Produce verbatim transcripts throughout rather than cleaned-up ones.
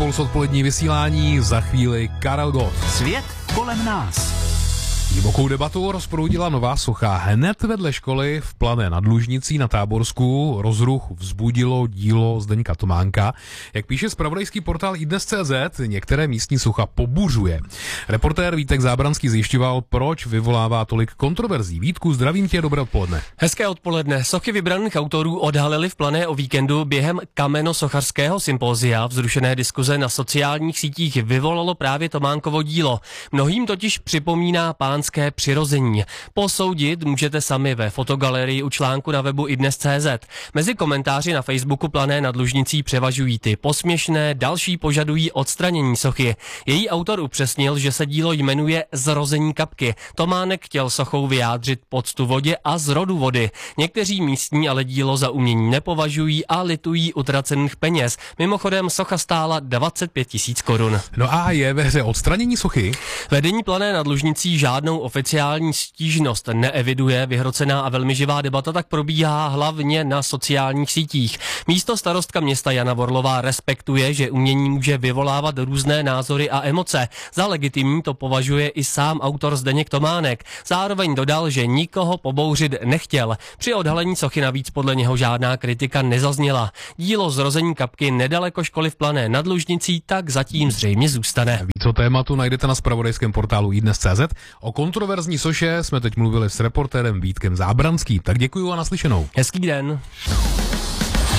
Impuls odpolední vysílání, za chvíli Karel Gott. Svět kolem nás. Divokou debatu rozproudila nová socha. Hned vedle školy v Plané nad Lužnicí na Táborsku rozruch vzbudilo dílo Zdeňka Tománka. Jak píše zpravodajský portál iDnes tečka cé zet, některé místní socha pobuřuje. Reportér Vítek Zábranský zjišťoval, proč vyvolává tolik kontroverzí. Vítku, zdravím tě, dobré odpoledne. Hezké odpoledne. Sochy vybraných autorů odhalili v Plané o víkendu během kamenosochařského sympózia. Vzrušené diskuze na sociálních sítích vyvolalo právě Tománkovo dílo. Mnohým totiž připomíná pánské přirození. Posoudit můžete sami ve fotogalerii u článku na webu iDnes tečka cé zet. Mezi komentáři na Facebooku Plané nad Lužnicí převažují ty posměšné, další požadují odstranění sochy. Její autor upřesnil, že se dílo jmenuje Zrození kapky. Tománek chtěl sochou vyjádřit poctu vodě a zrodu vody. Někteří místní ale dílo za umění nepovažují a litují utracených peněz. Mimochodem socha stála dvacet pět tisíc korun. No a je ve hře odstranění sochy? Vedení Plané nad Lužnicí žádnou oficiální stížnost neeviduje. Vyhrocená a velmi živá debata tak probíhá hlavně na sociálních sítích. Místo starostka města Jana Vorlová respektuje, že umění může vyvolávat různé názory a emoce. Za legitimní to považuje i sám autor Zdeněk Tománek. Zároveň dodal, že nikoho pobouřit nechtěl. Při odhalení sochy navíc podle něho žádná kritika nezazněla. Dílo Zrození kapky nedaleko školy v Plané nad Lužnicí tak zatím zřejmě zůstane. Víc o tématu najdete na zpravodajském portálu iDnes tečka cé zet. O kontroverzní soše jsme teď mluvili s reportérem Vítkem Zábranským. Tak děkuju a naslyšenou. Hezký den.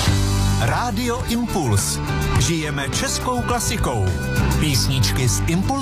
Rádio Impuls. Žijeme českou klasikou. Písničky z Impuls.